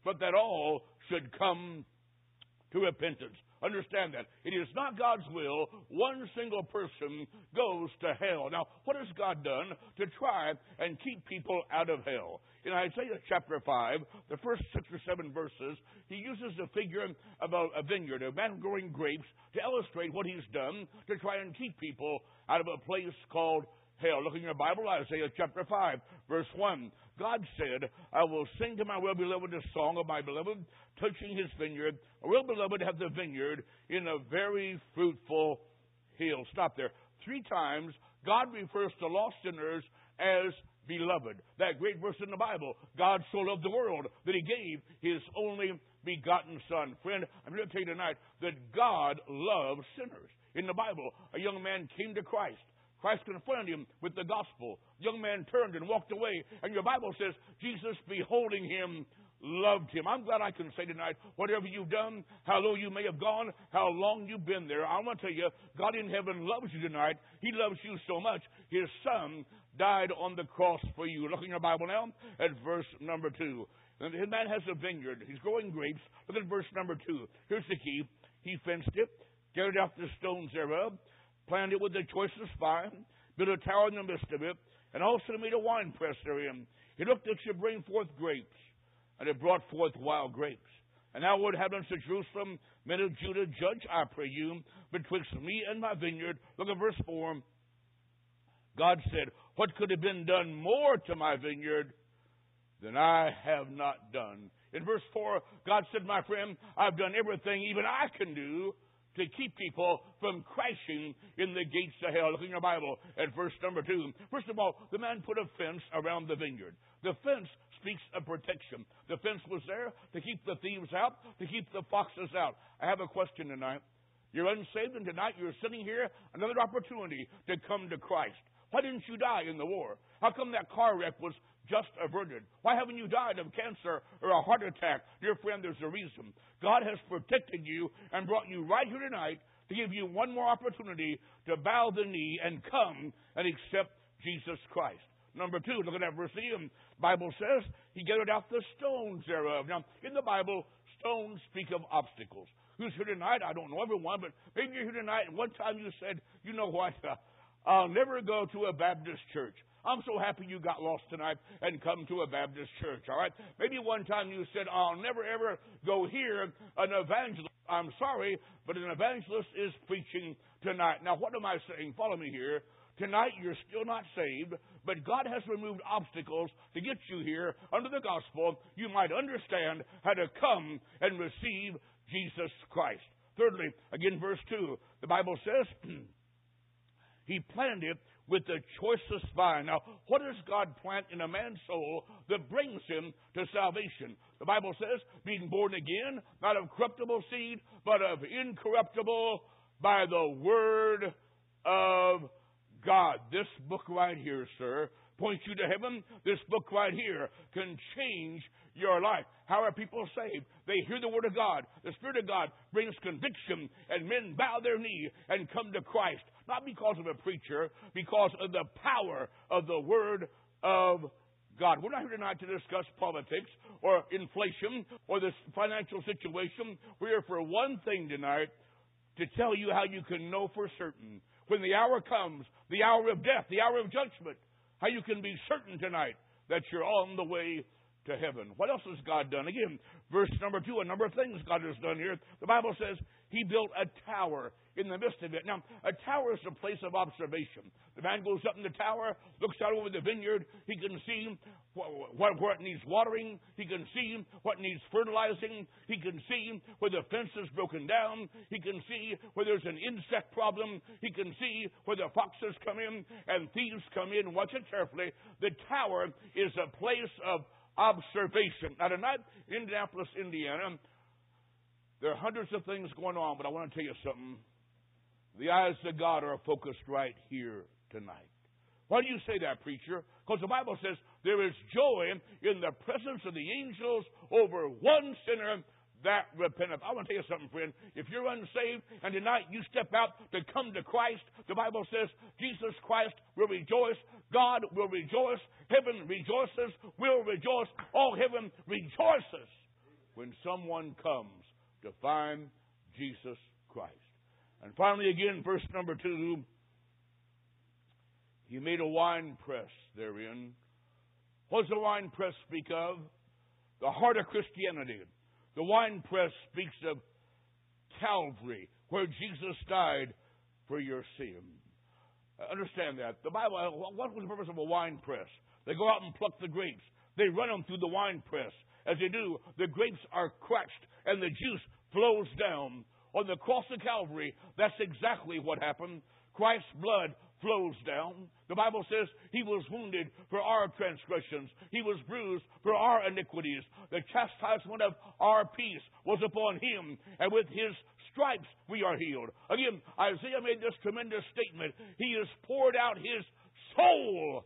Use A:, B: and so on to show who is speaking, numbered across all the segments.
A: but that all should come to repentance. Understand that. It is not God's will one single person goes to hell. Now, what has God done to try and keep people out of hell? In Isaiah chapter 5, the first 6 or 7 verses, he uses the figure of a vineyard, a man growing grapes, to illustrate what he's done to try and keep people out of a place called hell. Look in your Bible, Isaiah chapter 5, verse 1. God said, I will sing to my well-beloved a song of my beloved, touching his vineyard. My well-beloved hath the vineyard in a very fruitful hill. Stop there. 3 times, God refers to lost sinners as beloved. That great verse in the Bible, God so loved the world that he gave his only begotten Son. Friend, I'm going to tell you tonight that God loves sinners. In the Bible, a young man came to Christ. Christ confronted him with the gospel. The young man turned and walked away. And your Bible says, Jesus, beholding him, loved him. I'm glad I can say tonight, whatever you've done, how low you may have gone, how long you've been there, I want to tell you, God in heaven loves you tonight. He loves you so much, his Son died on the cross for you. Look in your Bible now at verse number 2. And the man has a vineyard. He's growing grapes. Look at verse number 2. Here's the key. He fenced it, gathered out the stones thereof, planted it with the choicest vine, built a tower in the midst of it, and also made a winepress therein. He looked that it should bring forth grapes, and it brought forth wild grapes. And now, Lord, inhabitants of Jerusalem, men of Judah, judge, I pray you, betwixt me and my vineyard. Look at verse 4. God said, what could have been done more to my vineyard than I have not done? In verse 4, God said, my friend, I've done everything even I can do to keep people from crashing in the gates of hell. Look in your Bible at verse number 2. First of all, the man put a fence around the vineyard. The fence speaks of protection. The fence was there to keep the thieves out, to keep the foxes out. I have a question tonight. You're unsaved, and tonight you're sitting here, another opportunity to come to Christ. Why didn't you die in the war? How come that car wreck was just averted? Why haven't you died of cancer or a heart attack? Dear friend, there's a reason. God has protected you and brought you right here tonight to give you one more opportunity to bow the knee and come and accept Jesus Christ. Number 2, look at that verse again. The Bible says, he gathered out the stones thereof. Now, in the Bible, stones speak of obstacles. Who's here tonight? I don't know everyone, but maybe you're here tonight and one time you said, you know what, I'll never go to a Baptist church. I'm so happy you got lost tonight and come to a Baptist church, all right? Maybe one time you said, I'll never, ever go hear an evangelist. I'm sorry, but an evangelist is preaching tonight. Now, what am I saying? Follow me here. Tonight, you're still not saved, but God has removed obstacles to get you here under the gospel. You might understand how to come and receive Jesus Christ. Thirdly, again, verse 2, the Bible says, he planted with the choicest vine. Now, what does God plant in a man's soul that brings him to salvation? The Bible says, being born again, not of corruptible seed, but of incorruptible, by the word of God. This book right here, sir, points you to heaven. This book right here can change your life. How are people saved? They hear the word of God. The Spirit of God brings conviction, and men bow their knee and come to Christ. Not because of a preacher, because of the power of the word of God. We're not here tonight to discuss politics or inflation or this financial situation. We're here for one thing tonight, to tell you how you can know for certain when the hour comes, the hour of death, the hour of judgment, how you can be certain tonight that you're on the way to heaven. What else has God done? Again, verse number 2, a number of things God has done here. The Bible says he built a tower in the midst of it. Now, a tower is a place of observation. The man goes up in the tower, looks out over the vineyard. He can see where it needs watering. He can see what needs fertilizing. He can see where the fence is broken down. He can see where there's an insect problem. He can see where the foxes come in and thieves come in. Watch it carefully. The tower is a place of observation. Now, tonight in Indianapolis, Indiana, there are hundreds of things going on, but I want to tell you something. The eyes of God are focused right here tonight. Why do you say that, preacher? Because the Bible says there is joy in the presence of the angels over one sinner that repenteth. I want to tell you something, friend. If you're unsaved and tonight you step out to come to Christ, the Bible says Jesus Christ will rejoice. God will rejoice. Heaven rejoices. Will rejoice. All heaven rejoices when someone comes to find Jesus Christ. And finally, again, verse number 2, he made a wine press therein. What does the wine press speak of? The heart of Christianity. The wine press speaks of Calvary, where Jesus died for your sin. Understand that. The Bible, what was the purpose of a wine press? They go out and pluck the grapes. They run them through the wine press. As they do, the grapes are crushed and the juice flows down. On the cross of Calvary, that's exactly what happened. Christ's blood flows down. The Bible says he was wounded for our transgressions. He was bruised for our iniquities. The chastisement of our peace was upon him, and with his stripes we are healed. Again, Isaiah made this tremendous statement. He has poured out his soul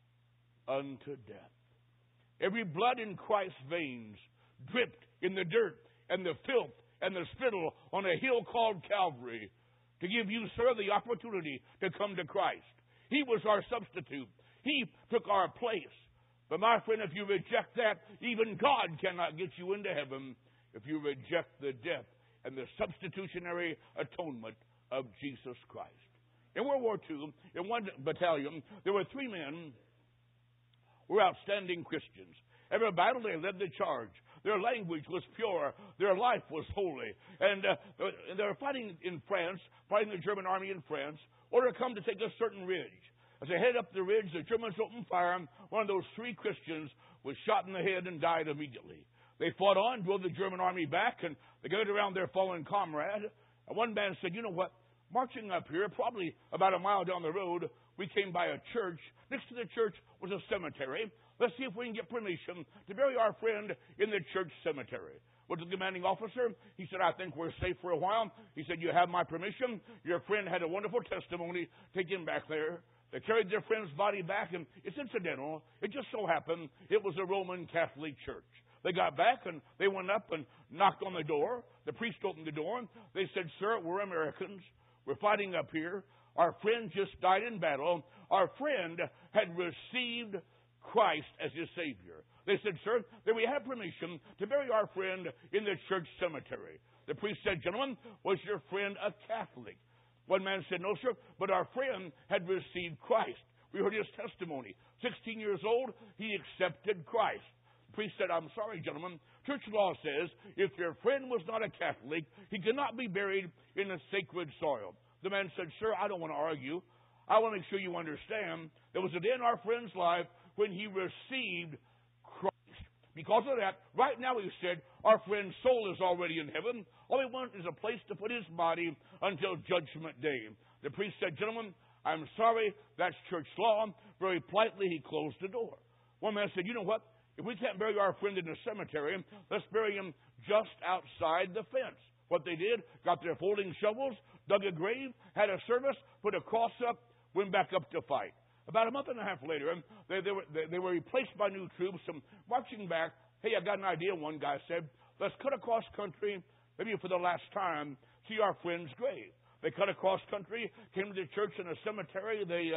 A: unto death. Every blood in Christ's veins dripped in the dirt and the filth and the spittle on a hill called Calvary to give you, sir, the opportunity to come to Christ. He was our substitute. He took our place. But my friend, if you reject that, even God cannot get you into heaven if you reject the death and the substitutionary atonement of Jesus Christ. In World War II, in one battalion, there were 3 men who were outstanding Christians. Every battle they led the charge. Their language was pure. Their life was holy. And they were fighting in France, fighting the German army in France, order to come to take a certain ridge. As they headed up the ridge, the Germans opened fire. One of those 3 Christians was shot in the head and died immediately. They fought on, drove the German army back, and they gathered around their fallen comrade. And one man said, you know what? Marching up here, probably about a mile down the road, we came by a church. Next to the church was a cemetery. Let's see if we can get permission to bury our friend in the church cemetery. Went to the commanding officer. He said, I think we're safe for a while. He said, you have my permission. Your friend had a wonderful testimony. Take him back there. They carried their friend's body back, and it's incidental. It just so happened it was a Roman Catholic church. They got back, and they went up and knocked on the door. The priest opened the door. They said, sir, we're Americans. We're fighting up here. Our friend just died in battle. Our friend had received Christ as his Savior. They said, sir, that we have permission to bury our friend in the church cemetery. The priest said, gentlemen, was your friend a Catholic? One man said, no, sir, but our friend had received Christ. We heard his testimony. 16 years old, he accepted Christ. The priest said, I'm sorry, gentlemen. Church law says if your friend was not a Catholic, he cannot be buried in the sacred soil. The man said, sir, I don't want to argue. I want to make sure you understand there was a day in our friend's life when he received Christ. Because of that, right now, he said, our friend's soul is already in heaven. All we want is a place to put his body until Judgment Day. The priest said, gentlemen, I'm sorry, that's church law. Very politely, he closed the door. One man said, you know what? If we can't bury our friend in the cemetery, let's bury him just outside the fence. What they did, got their folding shovels, dug a grave, had a service, put a cross up, went back up to fight. About a month and a half later, they were replaced by new troops. Some marching back. Hey, I got an idea, one guy said. Let's cut across country, maybe for the last time, see our friend's grave. They cut across country, came to the church in a cemetery. They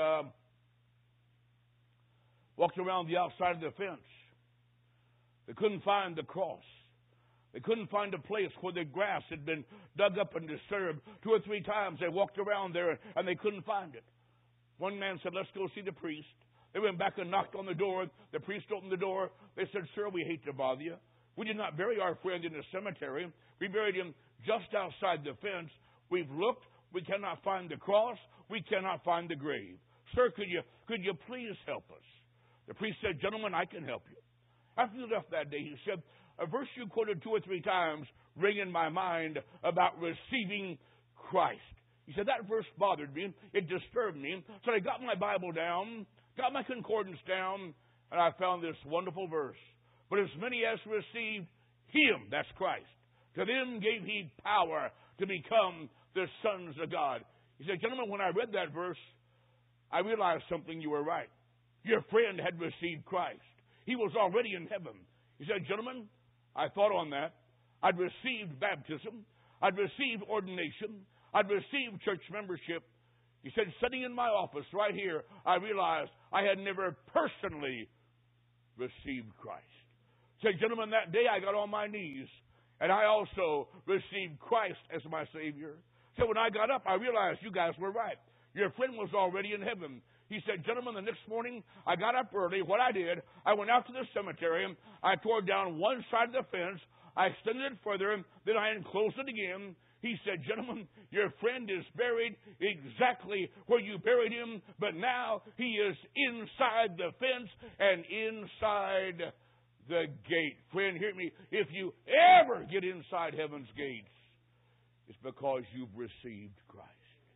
A: walked around the outside of the fence. They couldn't find the cross. They couldn't find a place where the grass had been dug up and disturbed. 2 or 3 times they walked around there and they couldn't find it. One man said, let's go see the priest. They went back and knocked on the door. The priest opened the door. They said, sir, we hate to bother you. We did not bury our friend in the cemetery. We buried him just outside the fence. We've looked. We cannot find the cross. We cannot find the grave. Sir, could you please help us? The priest said, gentlemen, I can help you. After he left that day, he said, a verse you quoted 2 or 3 times ring in my mind about receiving Christ. He said, that verse bothered me. It disturbed me. So I got my Bible down, got my concordance down, and I found this wonderful verse. But as many as received him, that's Christ, to them gave he power to become the sons of God. He said, gentlemen, when I read that verse, I realized something. You were right. Your friend had received Christ. He was already in heaven. He said, gentlemen, I thought on that. I'd received baptism. I'd received ordination. I'd received church membership. He said, sitting in my office right here, I realized I had never personally received Christ. Said, gentlemen, that day I got on my knees, and I also received Christ as my Savior. So when I got up, I realized you guys were right. Your friend was already in heaven. He said, gentlemen, the next morning I got up early. What I did, I went out to the cemetery. I tore down one side of the fence. I extended it further. Then I enclosed it again. He said, gentlemen, your friend is buried exactly where you buried him, but now he is inside the fence and inside the gate. Friend, hear me. If you ever get inside heaven's gates, it's because you've received Christ.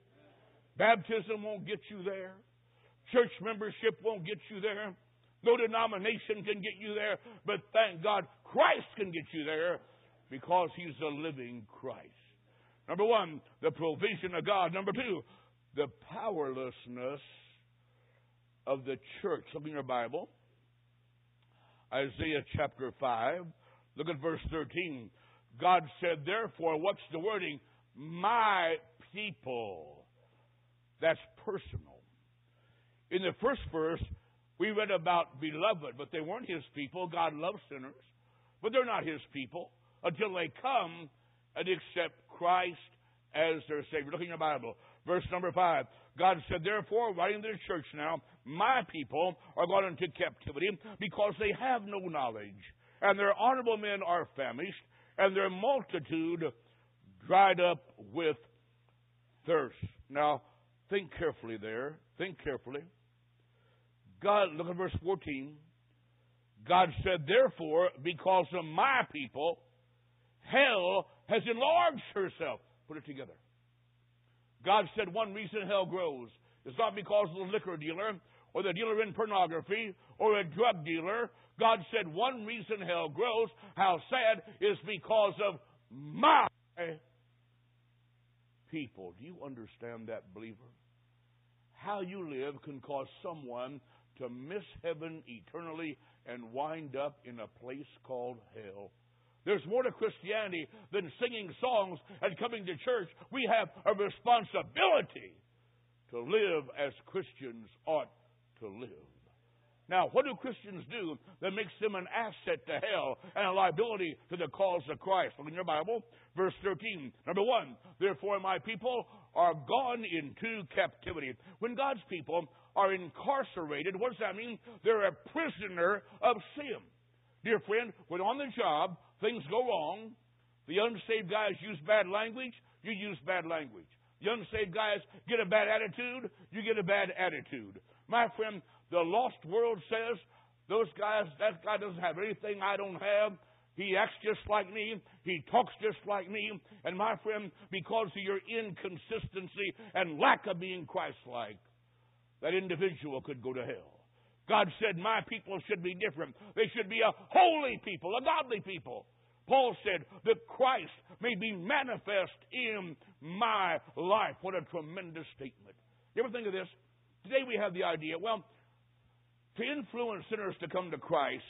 A: Baptism won't get you there. Church membership won't get you there. No denomination can get you there. But thank God, Christ can get you there because He's a living Christ. Number one, the provision of God. Number two, the powerlessness of the church. Look in your Bible. Isaiah chapter 5. Look at verse 13. God said, therefore, what's the wording? My people. That's personal. In the first verse, we read about beloved, but they weren't His people. God loves sinners, but they're not His people until they come and accept Christ as their Savior. Look in your Bible. Verse number 5. God said, therefore, writing to the church now, my people are gone into captivity because they have no knowledge, and their honorable men are famished, and their multitude dried up with thirst. Now, think carefully there. Think carefully. God, look at verse 14. God said, therefore, because of my people, hell has enlarged herself. Put it together. God said one reason hell grows is not because of the liquor dealer or the dealer in pornography or a drug dealer. God said one reason hell grows, how sad, is because of my people. Do you understand that, believer? How you live can cause someone to miss heaven eternally and wind up in a place called hell. There's more to Christianity than singing songs and coming to church. We have a responsibility to live as Christians ought to live. Now, what do Christians do that makes them an asset to hell and a liability to the cause of Christ? Look in your Bible, verse 13. Number one, therefore my people are gone into captivity. When God's people are incarcerated, what does that mean? They're a prisoner of sin. Dear friend, when on the job, things go wrong, the unsaved guys use bad language, you use bad language. The unsaved guys get a bad attitude, you get a bad attitude. My friend, the lost world says, that guy doesn't have anything I don't have. He acts just like me. He talks just like me. And my friend, because of your inconsistency and lack of being Christ-like, that individual could go to hell. God said, my people should be different. They should be a holy people, a godly people. Paul said that Christ may be manifest in my life. What a tremendous statement. You ever think of this? Today we have the idea, well, to influence sinners to come to Christ,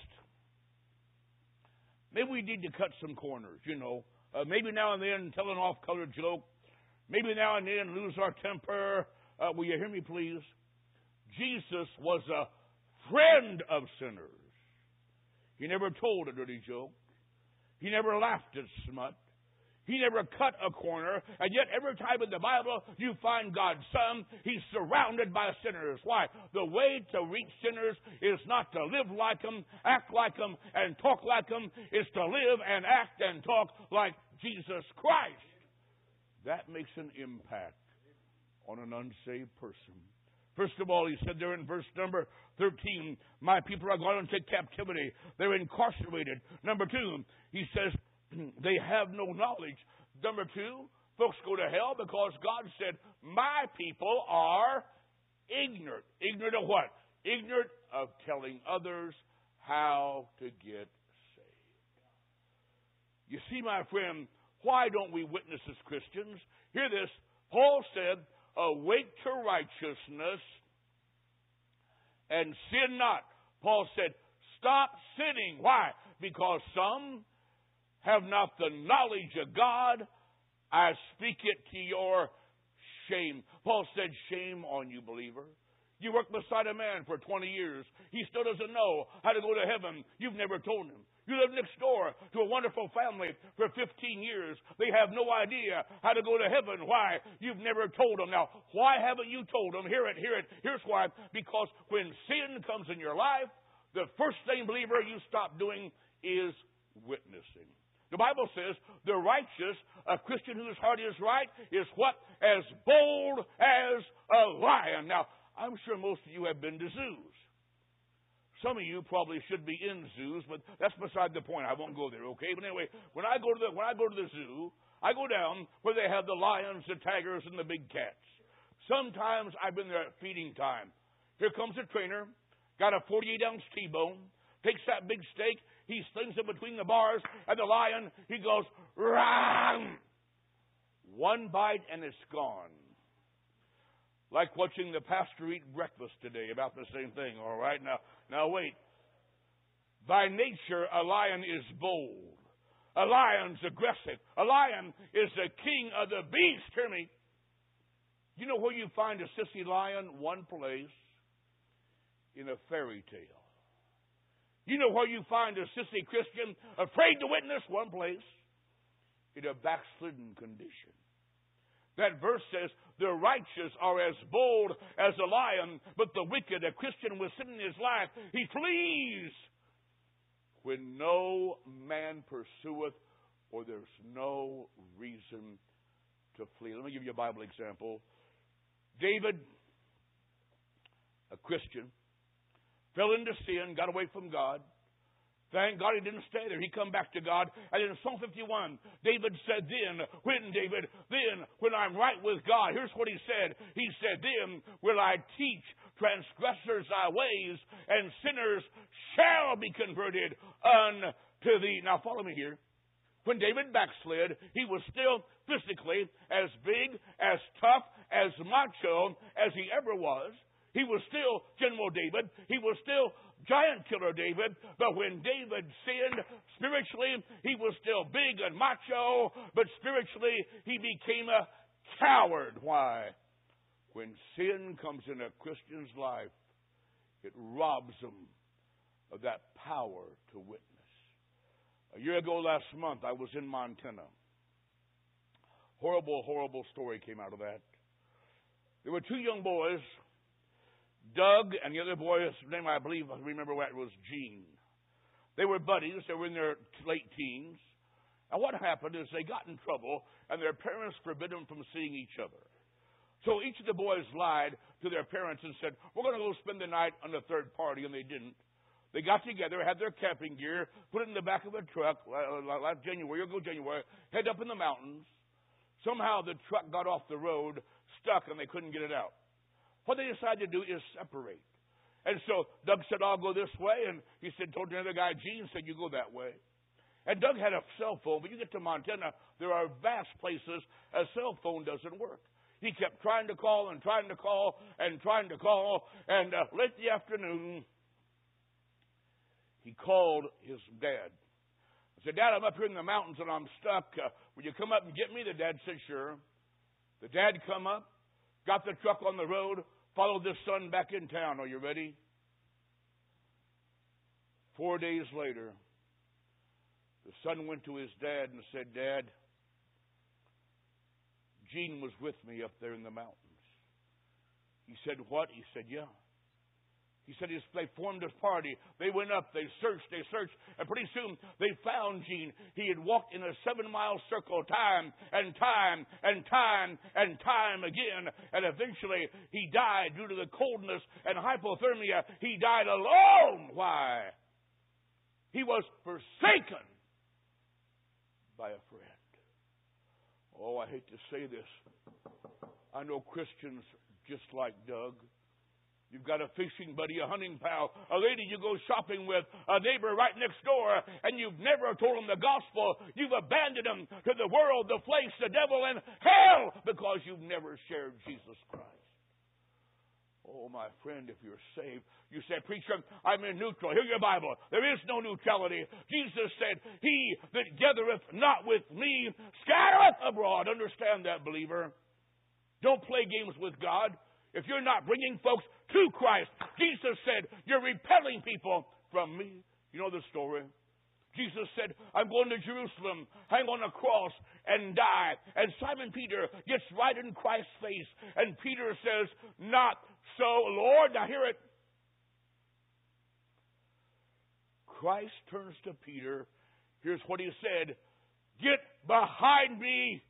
A: maybe we need to cut some corners, maybe now and then tell an off-color joke. Maybe now and then lose our temper. Will you hear me, please? Jesus was a friend of sinners. He never told a dirty joke. He never laughed at smut. He never cut a corner. And yet every time in the Bible you find God's Son, He's surrounded by sinners. Why? The way to reach sinners is not to live like them, act like them, and talk like them. It's to live and act and talk like Jesus Christ. That makes an impact on an unsaved person. First of all, He said there in verse number 13, my people are gone into captivity. They're incarcerated. Number 2, He says, they have no knowledge. Number 2, folks go to hell because God said, my people are ignorant. Ignorant of what? Ignorant of telling others how to get saved. You see, my friend, why don't we witness as Christians? Hear this. Paul said, awake to righteousness and sin not. Paul said, stop sinning. Why? Because some have not the knowledge of God. I speak it to your shame. Paul said, shame on you, believer. You work beside a man for 20 years. He still doesn't know how to go to heaven. You've never told him. You live next door to a wonderful family for 15 years. They have no idea how to go to heaven. Why? You've never told them. Now, why haven't you told them? Hear it. Here's why. Because when sin comes in your life, the first thing, believer, you stop doing is witnessing. The Bible says the righteous, a Christian whose heart is right, is what? As bold as a lion. Now, I'm sure most of you have been to zoos. Some of you probably should be in zoos, but that's beside the point. I won't go there, okay? But anyway, when I go to the zoo, I go down where they have the lions, the tigers, and the big cats. Sometimes I've been there at feeding time. Here comes a trainer, got a 48-ounce T-bone, takes that big steak, he slings it between the bars, and the lion, he goes, ram! One bite and it's gone. Like watching the pastor eat breakfast today, about the same thing, all right? Now wait. By nature, a lion is bold. A lion's aggressive. A lion is the king of the beast. Hear me. You know where you find a sissy lion? One place. In a fairy tale. You know where you find a sissy Christian afraid to witness? One place. In a backslidden condition. That verse says, the righteous are as bold as a lion, but the wicked, a Christian with sin in his life, he flees when no man pursueth or there's no reason to flee. Let me give you a Bible example. David, a Christian, fell into sin, got away from God. Thank God he didn't stay there. He come back to God. And in Psalm 51, David said, then when I'm right with God, here's what he said. He said, then will I teach transgressors thy ways, and sinners shall be converted unto thee. Now follow me here. When David backslid, he was still physically as big, as tough, as macho as he ever was. He was still General David. He was still giant killer David. But when David sinned, spiritually, he was still big and macho. But spiritually, he became a coward. Why? When sin comes in a Christian's life, it robs them of that power to witness. A year ago last month, I was in Montana. Horrible, horrible story came out of that. There were two young boys, Doug, and the other boy's name, I believe, I remember what it was, Gene. They were buddies. They were in their late teens. And what happened is they got in trouble, and their parents forbid them from seeing each other. So each of the boys lied to their parents and said, we're going to go spend the night on a third party, and they didn't. They got together, had their camping gear, put it in the back of a truck, like January, head up in the mountains. Somehow the truck got off the road, stuck, and they couldn't get it out. What they decided to do is separate. And so Doug said, I'll go this way. And he said, told the other guy, Gene, said, you go that way. And Doug had a cell phone. But you get to Montana, there are vast places a cell phone doesn't work. He kept trying to call and trying to call and trying to call. And late in the afternoon, he called his dad. I said, Dad, I'm up here in the mountains and I'm stuck. Will you come up and get me? The dad said, sure. The dad come up, got the truck on the road, followed this son back in town. Are you ready? 4 days later, the son went to his dad and said, Dad, Gene was with me up there in the mountains. He said, what? He said, yeah. He said they formed a party. They went up, they searched, and pretty soon they found Gene. He had walked in a 7-mile circle time and time again, and eventually he died due to the coldness and hypothermia. He died alone. Why? He was forsaken by a friend. Oh, I hate to say this. I know Christians just like Doug. You've got a fishing buddy, a hunting pal, a lady you go shopping with, a neighbor right next door, and you've never told them the gospel. You've abandoned them to the world, the flesh, the devil, and hell because you've never shared Jesus Christ. Oh, my friend, if you're saved, you say, preacher, I'm in neutral. Hear your Bible. There is no neutrality. Jesus said, he that gathereth not with me scattereth abroad. Understand that, believer. Don't play games with God. If you're not bringing folks to Christ, Jesus said, you're repelling people from me. You know the story. Jesus said, I'm going to Jerusalem, hang on a cross, and die. And Simon Peter gets right in Christ's face. And Peter says, not so, Lord. Now hear it. Christ turns to Peter. Here's what he said. Get behind me,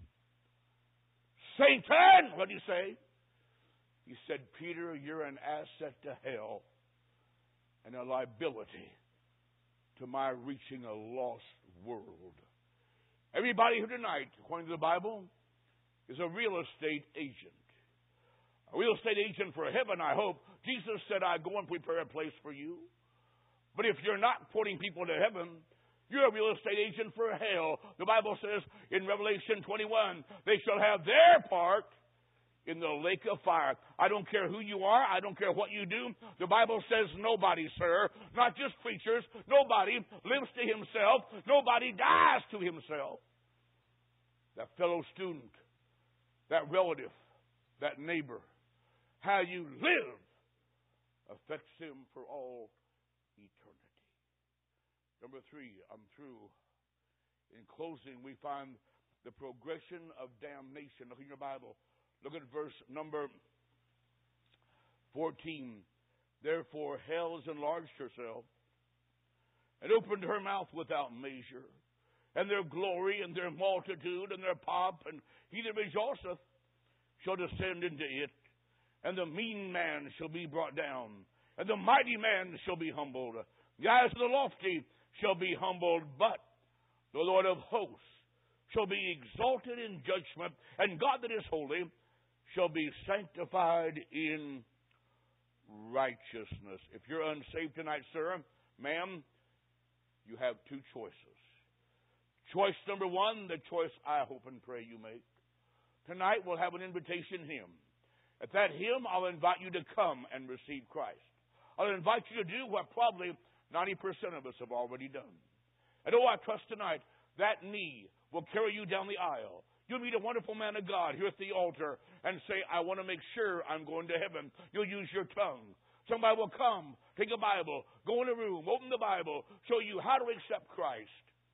A: Satan. What did he say? He said, Peter, you're an asset to hell and a liability to my reaching a lost world. Everybody here tonight, according to the Bible, is a real estate agent. A real estate agent for heaven, I hope. Jesus said, I go and prepare a place for you. But if you're not putting people to heaven, you're a real estate agent for hell. The Bible says in Revelation 21, they shall have their part in the lake of fire. I don't care who you are. I don't care what you do. The Bible says nobody, sir, not just preachers, nobody lives to himself. Nobody dies to himself. That fellow student, that relative, that neighbor, how you live affects him for all eternity. Number 3, I'm through. In closing, we find the progression of damnation. Look in your Bible. Look at verse number 14. Therefore, hell has enlarged herself and opened her mouth without measure. And their glory and their multitude and their pomp, and he that rejoiceth shall descend into it. And the mean man shall be brought down, and the mighty man shall be humbled. The eyes of the lofty shall be humbled, but the Lord of hosts shall be exalted in judgment, and God that is holy shall be sanctified in righteousness. If you're unsaved tonight, sir, ma'am, you have 2 choices. Choice number 1, the choice I hope and pray you make. Tonight we'll have an invitation hymn. At that hymn, I'll invite you to come and receive Christ. I'll invite you to do what probably 90% of us have already done. And I trust tonight that knee will carry you down the aisle. You'll meet a wonderful man of God here at the altar and say, I want to make sure I'm going to heaven. You'll use your tongue. Somebody will come, take a Bible, go in a room, open the Bible, show you how to accept Christ.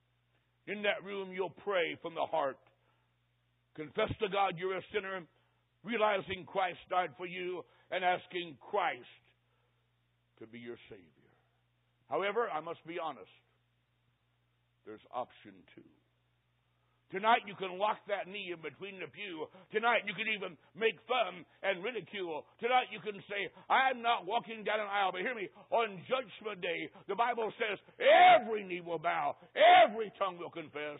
A: In that room, you'll pray from the heart. Confess to God you're a sinner, realizing Christ died for you, and asking Christ to be your Savior. However, I must be honest. There's option 2. Tonight you can lock that knee in between the pew. Tonight you can even make fun and ridicule. Tonight you can say, I'm not walking down an aisle. But hear me, on Judgment Day, the Bible says every knee will bow, every tongue will confess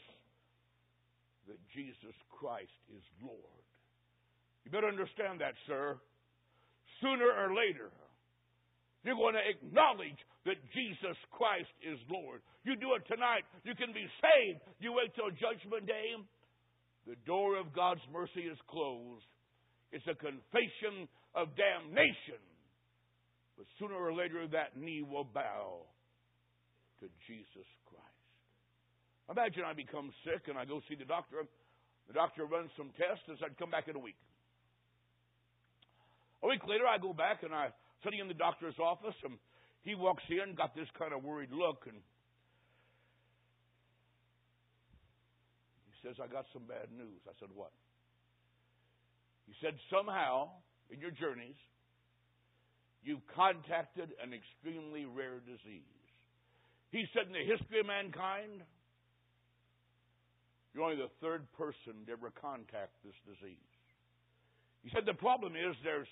A: that Jesus Christ is Lord. You better understand that, sir. Sooner or later, you're going to acknowledge that Jesus Christ is Lord. You do it tonight, you can be saved. You wait till Judgment Day, the door of God's mercy is closed. It's a confession of damnation. But sooner or later, that knee will bow to Jesus Christ. Imagine I become sick and I go see the doctor. The doctor runs some tests and said, come back in a week. A week later, I go back and I'm sitting in the doctor's office, and he walks in, got this kind of worried look, and he says, I got some bad news. I said, what? He said, somehow, in your journeys, you've contacted an extremely rare disease. He said, in the history of mankind, you're only the 3rd person to ever contact this disease. He said, the problem is there's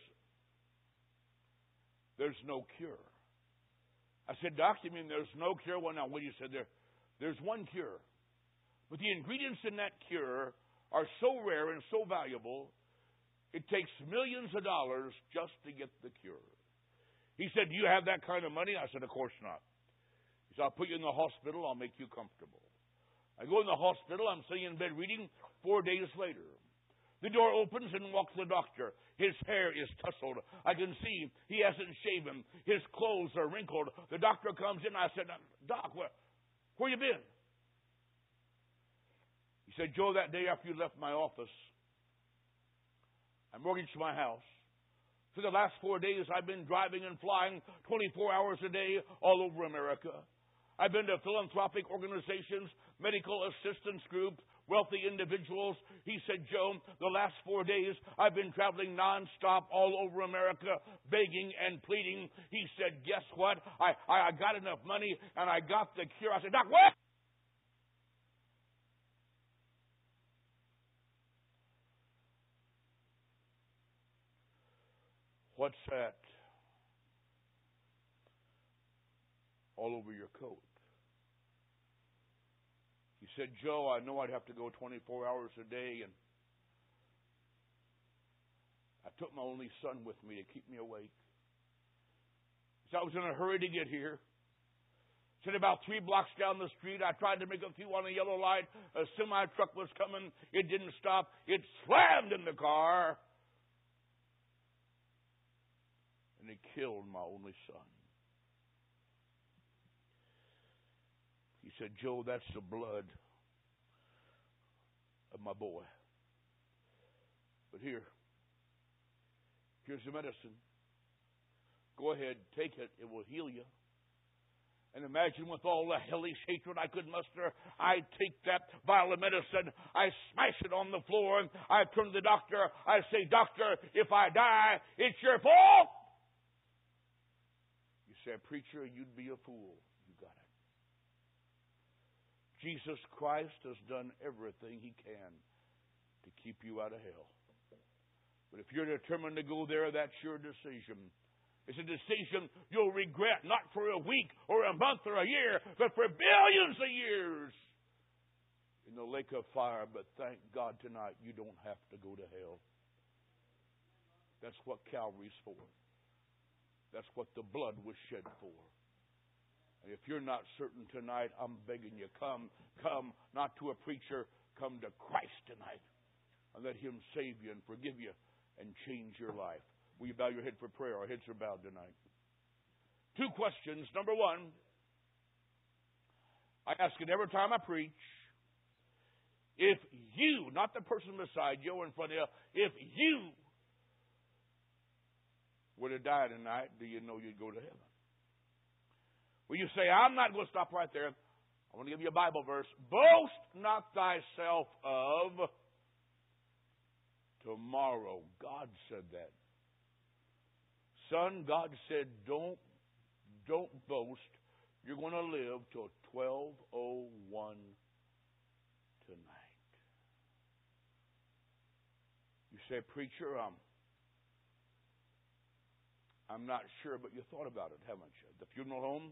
A: no cure. I said, Doc, you mean there's no cure? Well, now, what you said there's one cure. But the ingredients in that cure are so rare and so valuable, it takes millions of dollars just to get the cure. He said, do you have that kind of money? I said, of course not. He said, I'll put you in the hospital. I'll make you comfortable. I go in the hospital. I'm sitting in bed reading. 4 days later, the door opens and walks the doctor. His hair is tousled. I can see he hasn't shaven. His clothes are wrinkled. The doctor comes in. I said, Doc, where you been? He said, Joe, that day after you left my office, I mortgaged my house. For the last 4 days, I've been driving and flying 24 hours a day all over America. I've been to philanthropic organizations, medical assistance groups, wealthy individuals. He said, Joe, the last 4 days I've been traveling nonstop all over America, begging and pleading. He said, guess what? I got enough money and I got the cure. I said, Doc, what? What's that all over your coat? He said, Joe, I know I'd have to go 24 hours a day, and I took my only son with me to keep me awake. He said, I was in a hurry to get here. He said, about 3 blocks down the street, I tried to make a few on a yellow light. A semi-truck was coming. It didn't stop. It slammed in the car. And it killed my only son. He said, Joe, that's the blood of my boy. But here's the medicine. Go ahead, take it. It will heal you. And imagine with all the hellish hatred I could muster, I take that vial of medicine, I smash it on the floor, and I turn to the doctor. I say, Doctor, if I die, it's your fault. You say, preacher, you'd be a fool. You got it. Jesus Christ has done everything He can to keep you out of hell. But if you're determined to go there, that's your decision. It's a decision you'll regret, not for a week or a month or a year, but for billions of years in the lake of fire. But thank God tonight you don't have to go to hell. That's what Calvary's for. That's what the blood was shed for. And if you're not certain tonight, I'm begging you, come not to a preacher, come to Christ tonight. And let Him save you and forgive you and change your life. Will you bow your head for prayer? Our heads are bowed tonight. 2 questions. Number 1, I ask it every time I preach. If you, not the person beside you or in front of you, if you were to die tonight, do you know you'd go to heaven? Will you say, I'm not going to stop right there. I want to give you a Bible verse. Boast not thyself of tomorrow. God said that. Son, God said, don't boast. You're going to live till 12:01 tonight. You say, preacher, I'm not sure, but you thought about it, haven't you? The funeral home,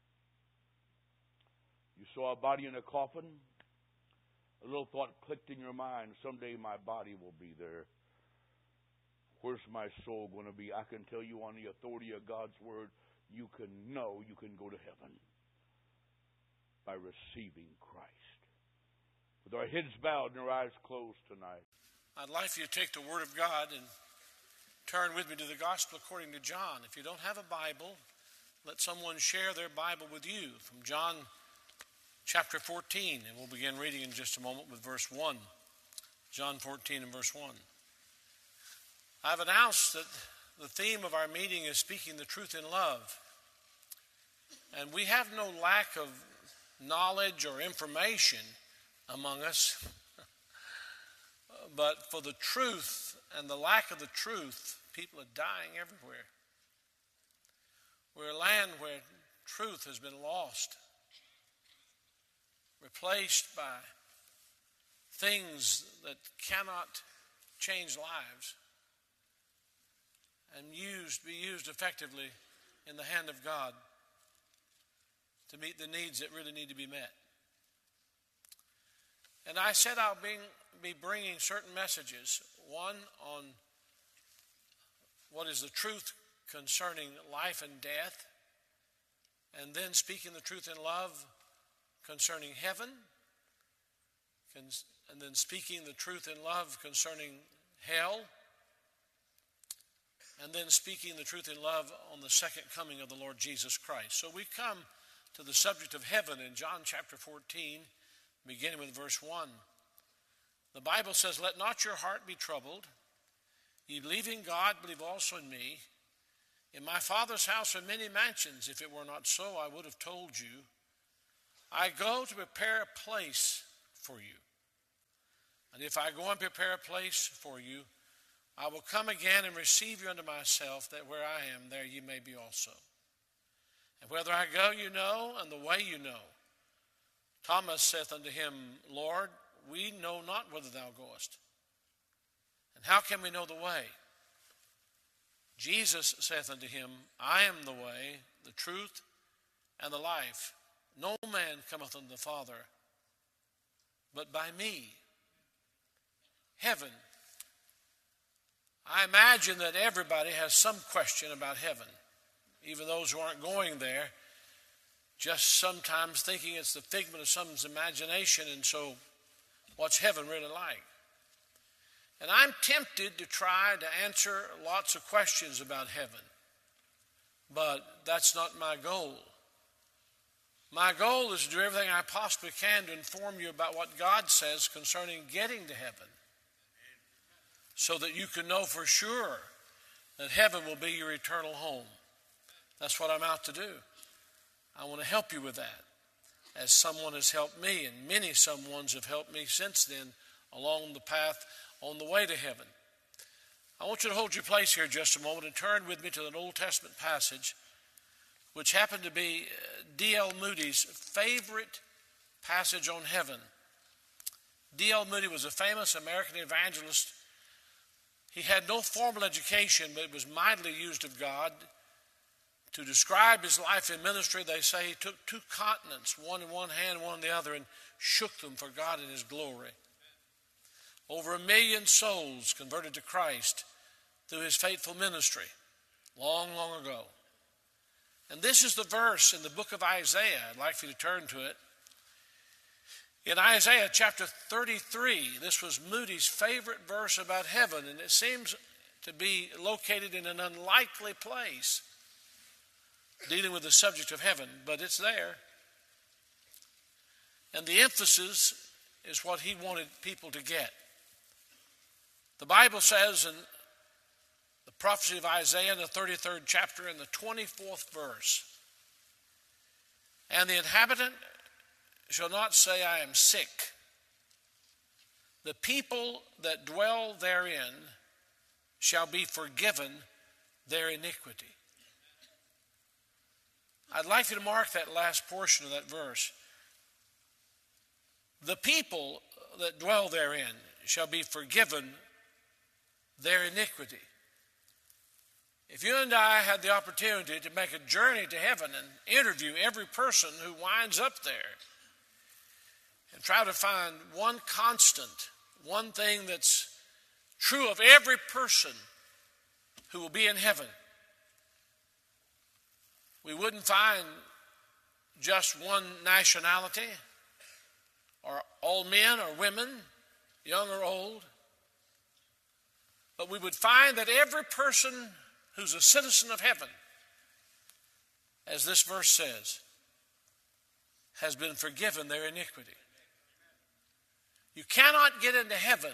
A: you saw a body in a coffin. A little thought clicked in your mind, someday my body will be there. Where's my soul going to be? I can tell you on the authority of God's Word, you can know you can go to heaven by receiving Christ. With our heads bowed and our eyes closed tonight.
B: I'd like for you to take the Word of God and turn with me to the Gospel according to John. If you don't have a Bible, let someone share their Bible with you from John chapter 14. And we'll begin reading in just a moment with verse 1. John 14 and verse 1. I've announced that the theme of our meeting is speaking the truth in love. And we have no lack of knowledge or information among us. But for the truth and the lack of the truth, people are dying everywhere. We're a land where truth has been lost, replaced by things that cannot change lives, and be used effectively in the hand of God to meet the needs that really need to be met. And I said I'll be bringing certain messages. One on what is the truth concerning life and death, and then speaking the truth in love concerning heaven, and then speaking the truth in love concerning hell, and then speaking the truth in love on the second coming of the Lord Jesus Christ. So we come to the subject of heaven in John chapter 14, beginning with verse 1. The Bible says, let not your heart be troubled. Ye believe in God, believe also in me. In my Father's house are many mansions. If it were not so, I would have told you. I go to prepare a place for you. And if I go and prepare a place for you, I will come again and receive you unto myself, that where I am, there ye may be also. And whither I go you know, and the way you know. Thomas saith unto him, Lord, we know not whither thou goest. And how can we know the way? Jesus saith unto him, I am the way, the truth, and the life. No man cometh unto the Father but by me. Heaven. I imagine that everybody has some question about heaven. Even those who aren't going there, just sometimes thinking it's the figment of someone's imagination, and so what's heaven really like? And I'm tempted to try to answer lots of questions about heaven, but that's not my goal. My goal is to do everything I possibly can to inform you about what God says concerning getting to heaven, so that you can know for sure that heaven will be your eternal home. That's what I'm out to do. I want to help you with that, as someone has helped me, and many someones have helped me since then along the path on the way to heaven. I want you to hold your place here just a moment and turn with me to an Old Testament passage which happened to be D.L. Moody's favorite passage on heaven. D.L. Moody was a famous American evangelist. He had no formal education, but it was mightily used of God. To describe his life in ministry, they say he took 2 continents, one in one hand, one in the other, and shook them for God in his glory. Over 1 million souls converted to Christ through his faithful ministry long, long ago. And this is the verse in the book of Isaiah. I'd like for you to turn to it. In Isaiah chapter 33, this was Moody's favorite verse about heaven, and it seems to be located in an unlikely place dealing with the subject of heaven, but it's there. And the emphasis is what he wanted people to get. The Bible says in the prophecy of Isaiah in the 33rd chapter in the 24th verse, and the inhabitant shall not say, I am sick. The people that dwell therein shall be forgiven their iniquity. I'd like you to mark that last portion of that verse. The people that dwell therein shall be forgiven their iniquity. If you and I had the opportunity to make a journey to heaven and interview every person who winds up there and try to find one constant, one thing that's true of every person who will be in heaven, we wouldn't find just one nationality, or all men or women, young or old. But we would find that every person who's a citizen of heaven, as this verse says, has been forgiven their iniquity. You cannot get into heaven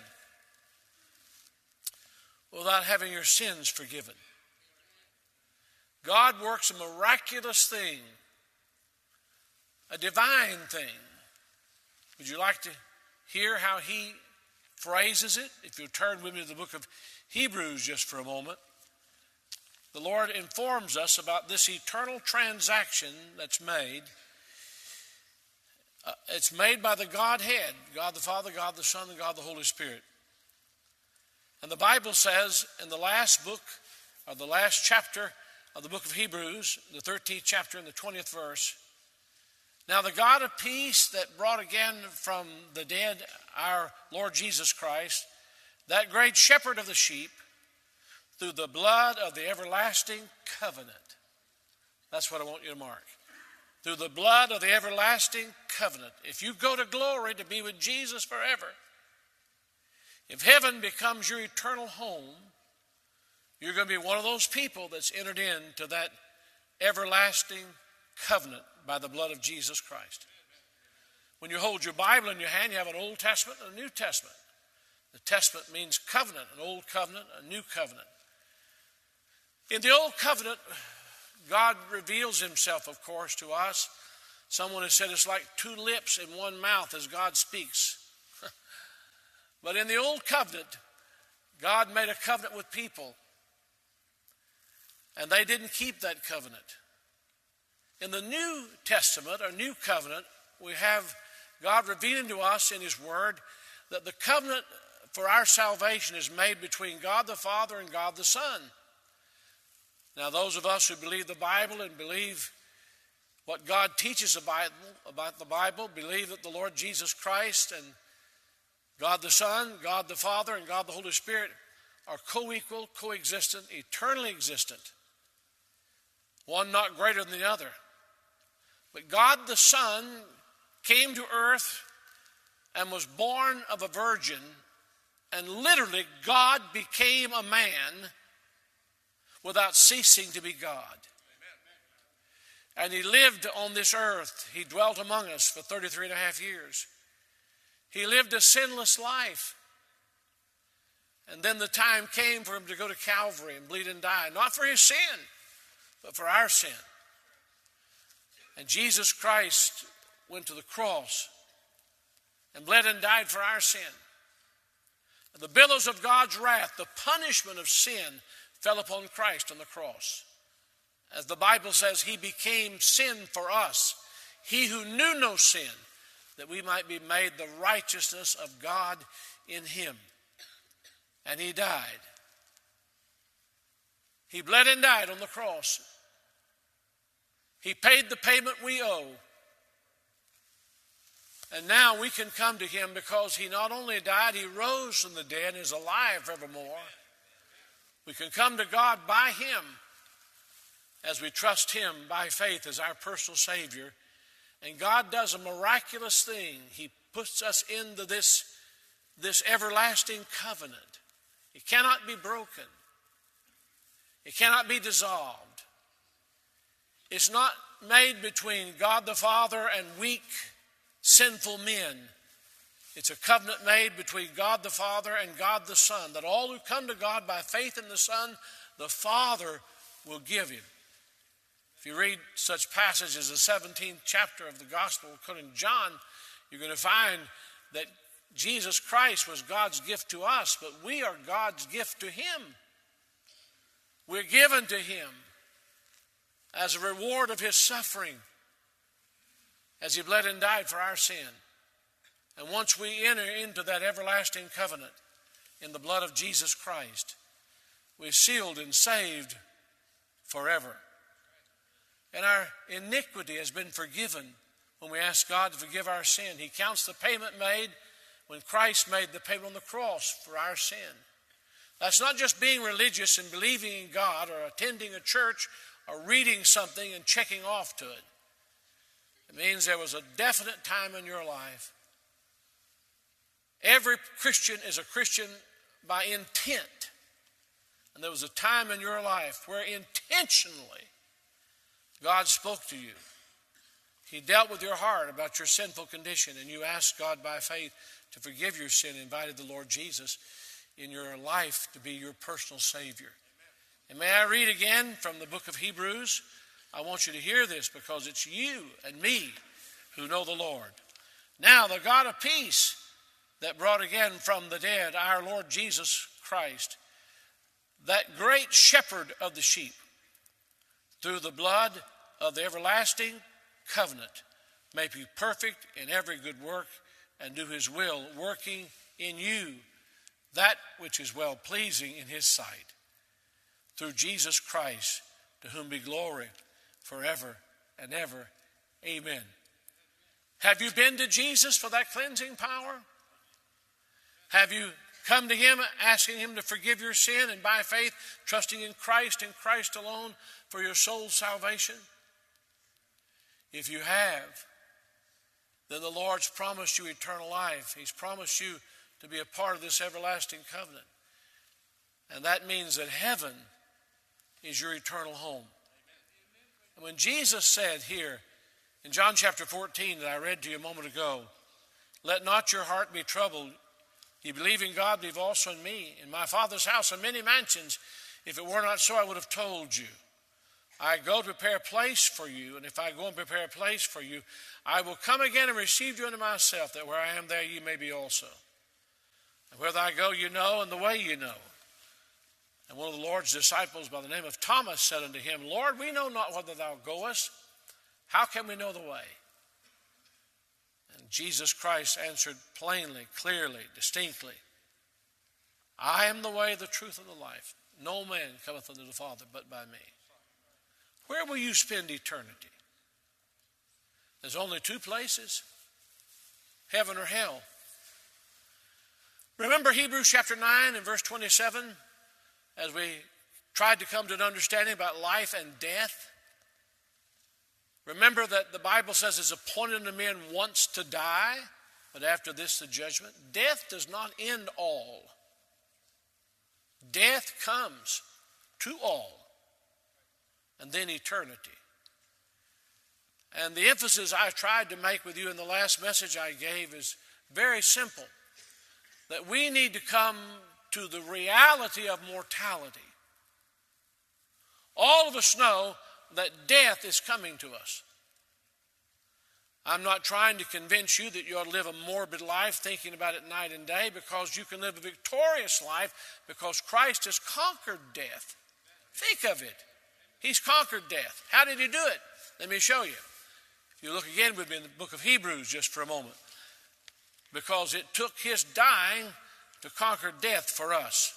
B: without having your sins forgiven. God works a miraculous thing, a divine thing. Would you like to hear how he phrases it? If you'll turn with me to the book of Hebrews just for a moment. The Lord informs us about this eternal transaction that's made. It's made by the Godhead, God the Father, God the Son, and God the Holy Spirit. And the Bible says in the last book, or the last chapter of the book of Hebrews, the 13th chapter and the 20th verse, now the God of peace that brought again from the dead our Lord Jesus Christ, that great shepherd of the sheep, through the blood of the everlasting covenant. That's what I want you to mark. Through the blood of the everlasting covenant. If you go to glory to be with Jesus forever, if heaven becomes your eternal home, you're going to be one of those people that's entered into that everlasting covenant by the blood of Jesus Christ. When you hold your Bible in your hand, you have an Old Testament and a New Testament. The Testament means covenant, an old covenant, a new covenant. In the old covenant, God reveals himself, of course, to us Someone has said it's like two lips in one mouth as God speaks. But in the old covenant, God made a covenant with people, and they didn't keep that covenant. In the New Testament, or New Covenant, we have God revealing to us in His Word that the covenant for our salvation is made between God the Father and God the Son. Now, those of us who believe the Bible and believe what God teaches about the Bible, believe that the Lord Jesus Christ and God the Son, God the Father, and God the Holy Spirit are co-equal, co-existent, eternally existent. One not greater than the other. But God the Son came to earth and was born of a virgin, and literally God became a man without ceasing to be God. And He lived on this earth. He dwelt among us for 33 and a half years. He lived a sinless life. And then the time came for Him to go to Calvary and bleed and die, not for His sin, but for our sin. And Jesus Christ went to the cross and bled and died for our sin. And the billows of God's wrath, the punishment of sin, fell upon Christ on the cross. As the Bible says, He became sin for us, He who knew no sin, that we might be made the righteousness of God in Him. And He died. He bled and died on the cross. He paid the payment we owe. And now we can come to Him because He not only died, He rose from the dead and is alive forevermore. We can come to God by Him as we trust Him by faith as our personal Savior. And God does a miraculous thing. He puts us into this everlasting covenant. It cannot be broken. It cannot be dissolved. It's not made between God the Father and weak, sinful men. It's a covenant made between God the Father and God the Son, that all who come to God by faith in the Son, the Father will give Him. If you read such passages as the 17th chapter of the Gospel according to John, you're going to find that Jesus Christ was God's gift to us, but we are God's gift to Him. We're given to Him as a reward of His suffering as He bled and died for our sin. And once we enter into that everlasting covenant in the blood of Jesus Christ, we're sealed and saved forever. And our iniquity has been forgiven when we ask God to forgive our sin. He counts the payment made when Christ made the payment on the cross for our sin. That's not just being religious and believing in God or attending a church or reading something and checking off to it. It means there was a definite time in your life. Every Christian is a Christian by intent. And there was a time in your life where intentionally God spoke to you. He dealt with your heart about your sinful condition, and you asked God by faith to forgive your sin, invited the Lord Jesus in your life to be your personal Savior. And may I read again from the book of Hebrews? I want you to hear this because it's you and me who know the Lord. Now the God of peace that brought again from the dead our Lord Jesus Christ, that great shepherd of the sheep, through the blood of the everlasting covenant, may be perfect in every good work and do His will, working in you that which is well-pleasing in His sight. Through Jesus Christ, to whom be glory forever and ever. Amen. Have you been to Jesus for that cleansing power? Have you come to Him asking Him to forgive your sin and by faith trusting in Christ and Christ alone for your soul's salvation? If you have, then the Lord's promised you eternal life. He's promised you to be a part of this everlasting covenant. And that means that heaven is your eternal home. And when Jesus said here in John chapter 14 that I read to you a moment ago, let not your heart be troubled. You believe in God, believe also in me. In my Father's house are many mansions. If it were not so, I would have told you. I go to prepare a place for you, and if I go and prepare a place for you, I will come again and receive you unto myself, that where I am there ye may be also. And whither I go you know, and the way you know. And one of the Lord's disciples by the name of Thomas said unto him, Lord, we know not whither thou goest. How can we know the way? And Jesus Christ answered plainly, clearly, distinctly, I am the way, the truth, and the life. No man cometh unto the Father but by me. Where will you spend eternity? There's only two places, heaven or hell. Remember Hebrews chapter 9 and verse 27, as we tried to come to an understanding about life and death? Remember that the Bible says it's appointed unto men once to die, but after this the judgment. Death does not end all. Death comes to all, and then eternity. And the emphasis I tried to make with you in the last message I gave is very simple. That we need to come to the reality of mortality. All of us know that death is coming to us. I'm not trying to convince you that you ought to live a morbid life thinking about it night and day, because you can live a victorious life because Christ has conquered death. Think of it. He's conquered death. How did he do it? Let me show you. If you look again with me in the book of Hebrews just for a moment. Because it took his dying to conquer death for us.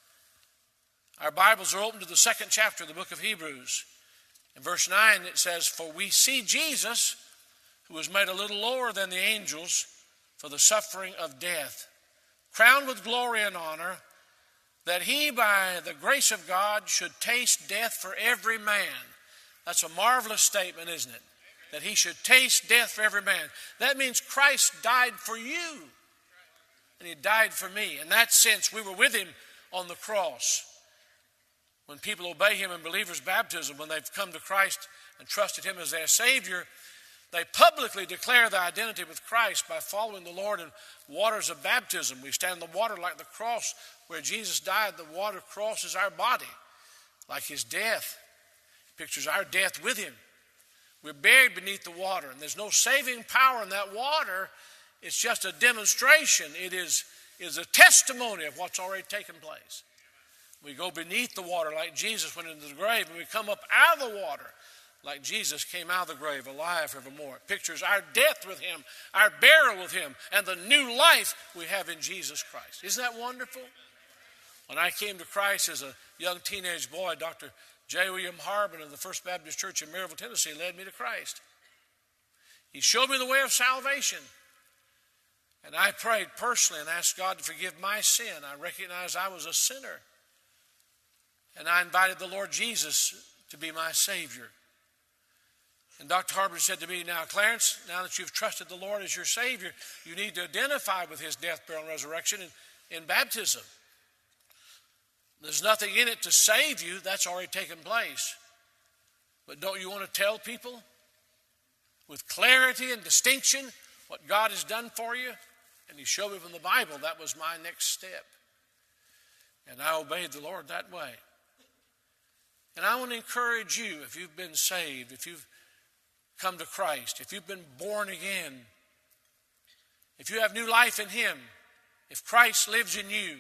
B: Our Bibles are open to the second chapter of the book of Hebrews. In verse 9 it says, For we see Jesus, who was made a little lower than the angels for the suffering of death, crowned with glory and honor, that he by the grace of God should taste death for every man. That's a marvelous statement, isn't it? That he should taste death for every man. That means Christ died for you. And he died for me. In that sense, we were with him on the cross. When people obey him in believers' baptism, when they've come to Christ and trusted him as their Savior, they publicly declare their identity with Christ by following the Lord in waters of baptism. We stand in the water like the cross where Jesus died. The water crosses our body like his death. It pictures our death with him. We're buried beneath the water, and there's no saving power in that water. It's just a demonstration. It is a testimony of what's already taken place. We go beneath the water like Jesus went into the grave, and we come up out of the water like Jesus came out of the grave alive forevermore. It pictures our death with him, our burial with him, and the new life we have in Jesus Christ. Isn't that wonderful? When I came to Christ as a young teenage boy, Dr. J. William Harbin of the First Baptist Church in Maryville, Tennessee, led me to Christ. He showed me the way of salvation. And I prayed personally and asked God to forgive my sin. I recognized I was a sinner. And I invited the Lord Jesus to be my Savior. And Dr. Harbin said to me, now, Clarence, now that you've trusted the Lord as your Savior, you need to identify with his death, burial, and resurrection in baptism. There's nothing in it to save you. That's already taken place. But don't you want to tell people with clarity and distinction what God has done for you? And he showed me from the Bible that was my next step. And I obeyed the Lord that way. And I want to encourage you, if you've been saved, if you've come to Christ, if you've been born again, if you have new life in him, if Christ lives in you,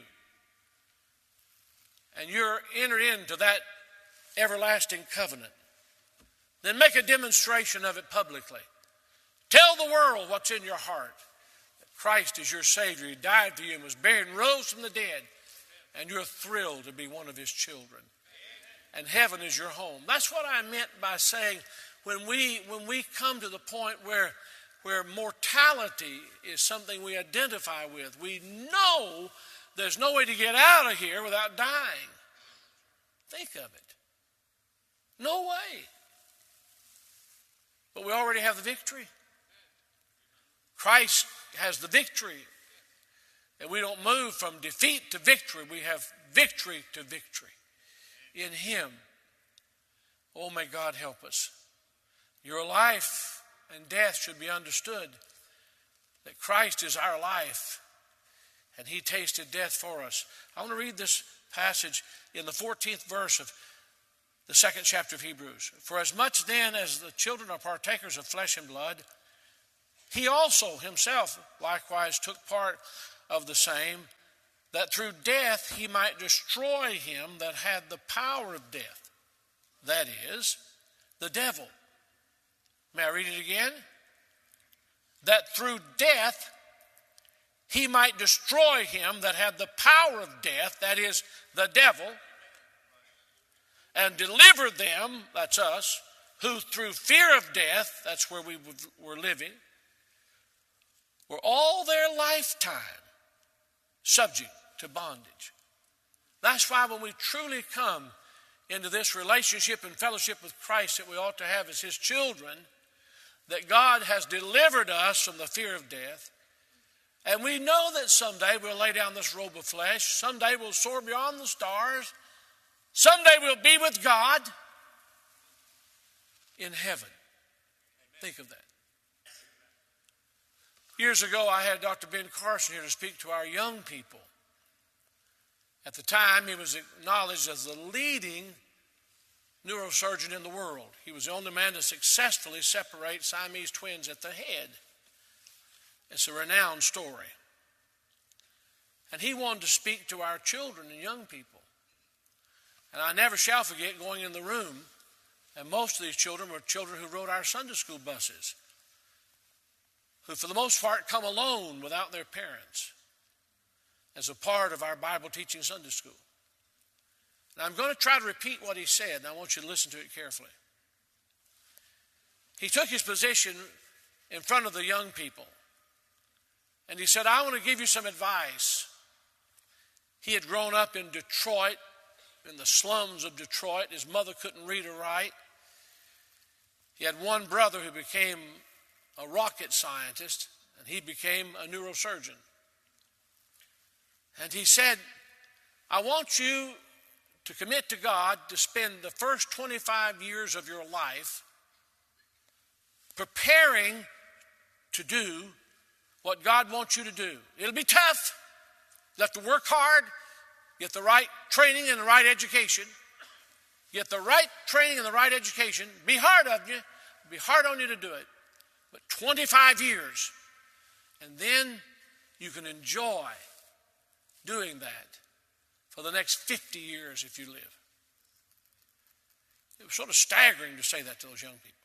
B: and you're entered into that everlasting covenant, then make a demonstration of it publicly. Tell the world what's in your heart. That Christ is your Savior. He died for you and was buried and rose from the dead. And you're thrilled to be one of his children. And heaven is your home. That's what I meant by saying when we come to the point where mortality is something we identify with, we know there's no way to get out of here without dying. Think of it. No way. But we already have the victory. Christ has the victory. And we don't move from defeat to victory. We have victory to victory in him. Oh, may God help us. Your life and death should be understood that Christ is our life. And he tasted death for us. I want to read this passage in the 14th verse of the 2nd chapter of Hebrews. For as much then as the children are partakers of flesh and blood, he also himself likewise took part of the same, that through death he might destroy him that had the power of death, that is, the devil. May I read it again? That through death he might destroy him that had the power of death, that is, the devil, and deliver them, that's us, who through fear of death, that's where we were living, were all their lifetime subject to bondage. That's why when we truly come into this relationship and fellowship with Christ that we ought to have as his children, that God has delivered us from the fear of death. And we know that someday we'll lay down this robe of flesh. Someday we'll soar beyond the stars. Someday we'll be with God in heaven. Think of that. Years ago, I had Dr. Ben Carson here to speak to our young people. At the time, he was acknowledged as the leading neurosurgeon in the world. He was the only man to successfully separate Siamese twins at the head. It's a renowned story. And he wanted to speak to our children and young people. And I never shall forget going in the room, and most of these children were children who rode our Sunday school buses, who for the most part come alone without their parents as a part of our Bible teaching Sunday school. Now I'm going to try to repeat what he said, and I want you to listen to it carefully. He took his position in front of the young people, and he said, I want to give you some advice. He had grown up in Detroit, in the slums of Detroit. His mother couldn't read or write. He had one brother who became a rocket scientist, and he became a neurosurgeon. And he said, I want you to commit to God to spend the first 25 years of your life preparing to do what God wants you to do. It'll be tough. You have to work hard, get the right training and the right education. Get the right training and the right education. Be hard on you. Be hard on you to do it. But 25 years. And then you can enjoy doing that for the next 50 years if you live. It was sort of staggering to say that to those young people.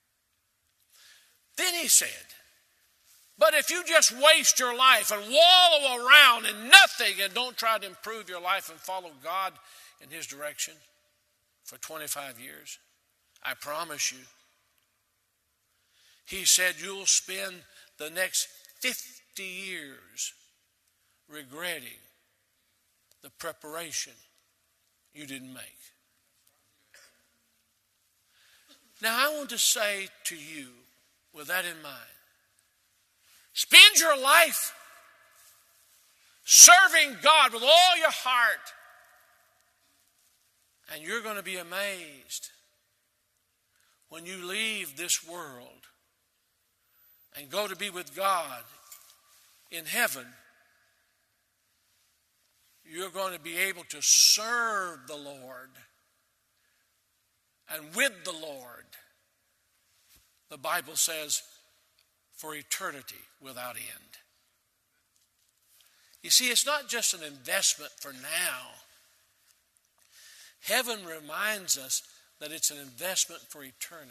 B: Then he said, but if you just waste your life and wallow around in nothing and don't try to improve your life and follow God in his direction for 25 years, I promise you, he said you'll spend the next 50 years regretting the preparation you didn't make. Now I want to say to you, with that in mind, spend your life serving God with all your heart, and you're going to be amazed when you leave this world and go to be with God in heaven. You're going to be able to serve the Lord, and with the Lord, the Bible says, for eternity without end. You see, it's not just an investment for now. Heaven reminds us that it's an investment for eternity.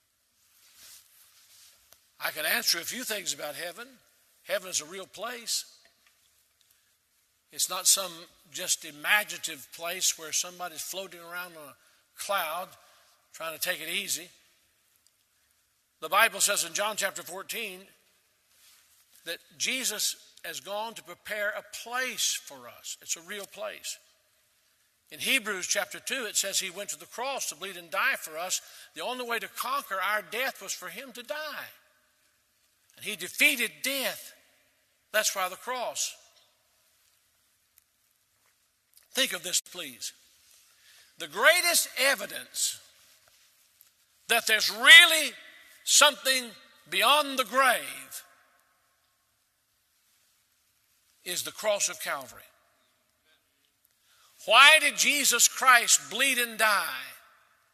B: I could answer a few things about heaven. Heaven is a real place. It's not some just imaginative place where somebody's floating around on a cloud trying to take it easy. The Bible says in John chapter 14 that Jesus has gone to prepare a place for us. It's a real place. In Hebrews chapter 2, it says he went to the cross to bleed and die for us. The only way to conquer our death was for him to die. And he defeated death. That's why the cross. Think of this, please. The greatest evidence that there's really something beyond the grave is the cross of Calvary. Why did Jesus Christ bleed and die?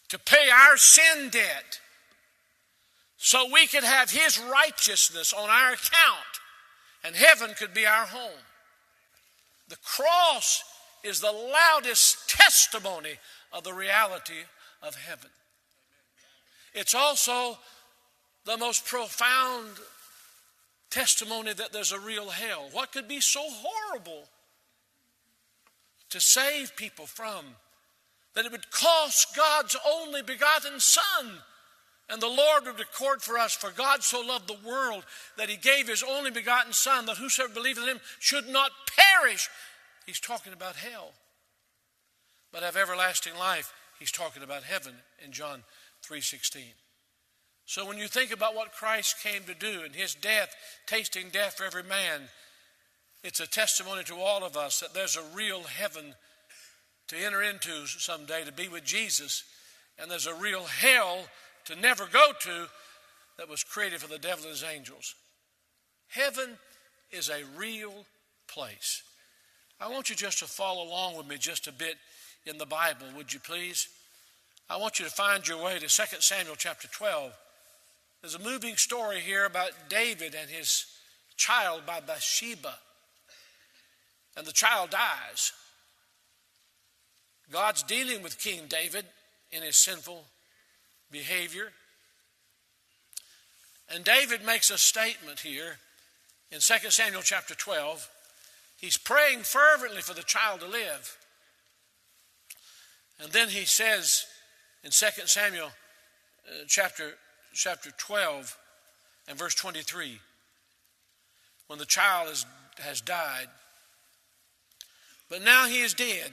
B: to pay our sin debt so we could have his righteousness on our account and heaven could be our home. The cross is the loudest testimony of the reality of heaven. It's also the most profound testimony that there's a real hell. What could be so horrible to save people from that it would cost God's only begotten Son? And the Lord would record for us, for God so loved the world that he gave his only begotten Son, that whosoever believeth in him should not perish. He's talking about hell, but have everlasting life. He's talking about heaven in John 3:16. So when you think about what Christ came to do and his death, tasting death for every man, it's a testimony to all of us that there's a real heaven to enter into someday, to be with Jesus, and there's a real hell to never go to that was created for the devil and his angels. Heaven is a real place. I want you just to follow along with me just a bit in the Bible, would you please? I want you to find your way to 2 Samuel chapter 12. There's a moving story here about David and his child by Bathsheba. And the child dies. God's dealing with King David in his sinful behavior. And David makes a statement here in 2 Samuel chapter 12. He's praying fervently for the child to live. And then he says in 2 Samuel chapter 12 and verse 23, when the child has died, but now he is dead,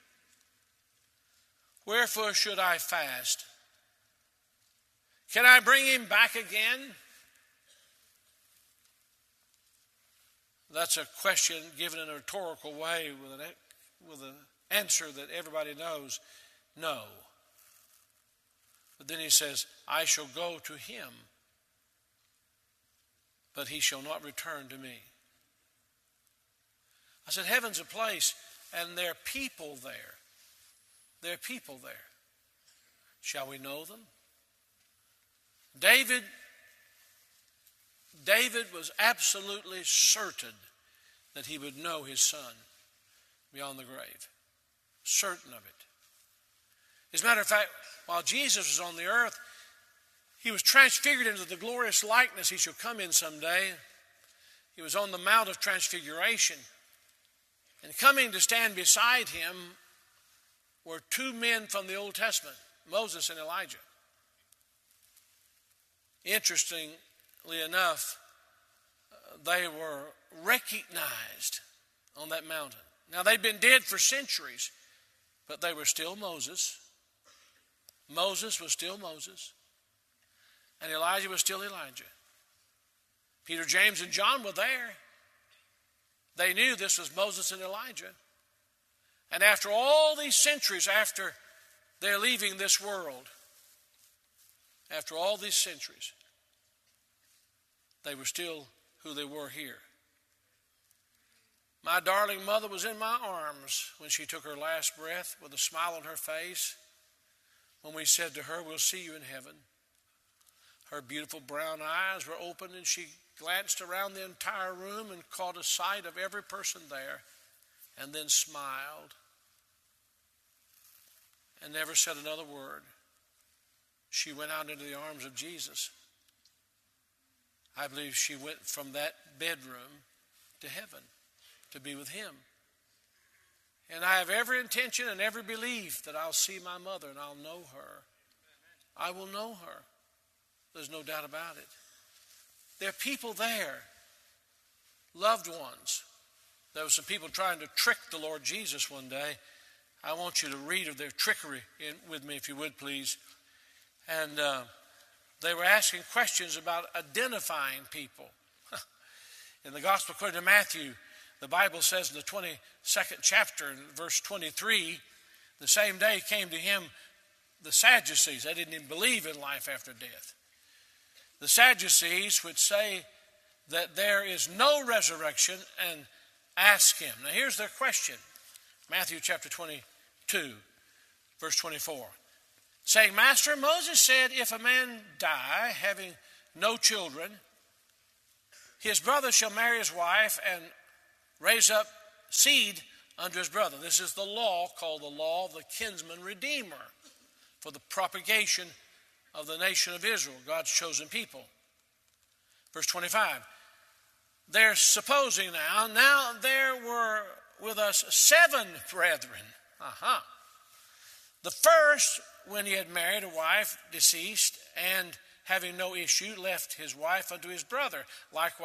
B: wherefore should I fast? Can I bring him back again? That's a question given in a rhetorical way with an answer that everybody knows, no. But then he says, I shall go to him, but he shall not return to me. I said, heaven's a place, and there are people there. There are people there. Shall we know them? David was absolutely certain that he would know his son beyond the grave. Certain of it. As a matter of fact, while Jesus was on the earth, he was transfigured into the glorious likeness he shall come in someday. He was on the Mount of Transfiguration. And coming to stand beside him were two men from the Old Testament, Moses and Elijah. Interestingly enough, they were recognized on that mountain. Now, they'd been dead for centuries, but they were still Moses. Moses was still Moses. And Elijah was still Elijah. Peter, James, and John were there. They knew this was Moses and Elijah. And after all these centuries, after they're leaving this world, after all these centuries, they were still who they were here. My darling mother was in my arms when she took her last breath with a smile on her face when we said to her, we'll see you in heaven. Her beautiful brown eyes were open and she glanced around the entire room and caught a sight of every person there and then smiled and never said another word. She went out into the arms of Jesus. I believe she went from that bedroom to heaven to be with him. And I have every intention and every belief that I'll see my mother and I'll know her. I will know her. There's no doubt about it. There are people there, loved ones. There were some people trying to trick the Lord Jesus one day. I want you to read of their trickery with me, if you would, please. And they were asking questions about identifying people. In the Gospel according to Matthew, the Bible says in the 22nd chapter, verse 23, the same day came to him the Sadducees. They didn't even believe in life after death. The Sadducees would say that there is no resurrection and ask him. Now here's their question. Matthew chapter 22, verse 24. saying, Master, Moses said, if a man die, having no children, his brother shall marry his wife and raise up seed unto his brother. This is the law called the law of the kinsman redeemer for the propagation of the nation of Israel, God's chosen people. Verse 25. They're supposing now there were with us 7 brethren. The first, when he had married a wife deceased and having no issue, left his wife unto his brother. Likewise,